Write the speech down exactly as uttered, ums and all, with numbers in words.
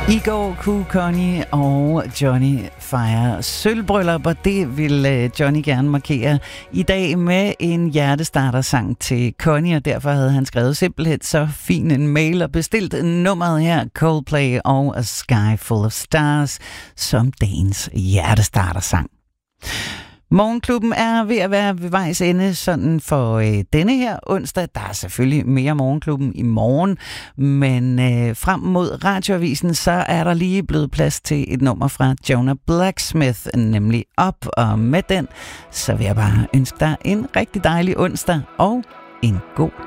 I går kunne Connie og Johnny fejre sølvbryllup, og det vil Johnny gerne markere i dag med en hjertestartersang til Connie, og derfor havde han skrevet simpelthen så fin en mail og bestilt nummeret her, Coldplay og A Sky Full of Stars, som dagens hjertestartersang. Morgenklubben er ved at være ved vejs ende sådan for øh, denne her onsdag. Der er selvfølgelig mere Morgenklubben i morgen, men øh, frem mod radioavisen, så er der lige blevet plads til et nummer fra Jonah Blacksmith, nemlig Up. Og med den, så vil jeg bare ønske dig en rigtig dejlig onsdag og en god